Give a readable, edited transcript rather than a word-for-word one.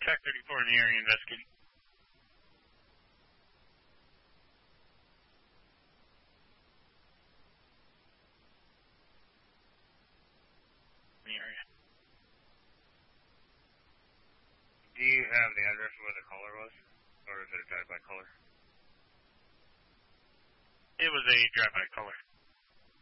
Track 34 in the area investigating. In the area. Do you have the address where the caller was? Or is it a drive-by caller? It was a drive-by caller.